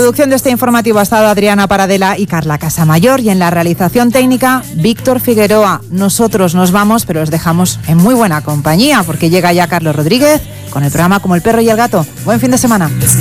En la producción de este informativo ha estado Adriana Paradela y Carla Casamayor, y en la realización técnica Víctor Figueroa. Nosotros nos vamos, pero os dejamos en muy buena compañía, porque llega ya Carlos Rodríguez con el programa Como el perro y el gato. Buen fin de semana.